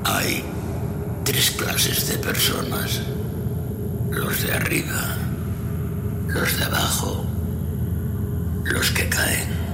Hay tres clases de personas: los de arriba, los de abajo, los que caen.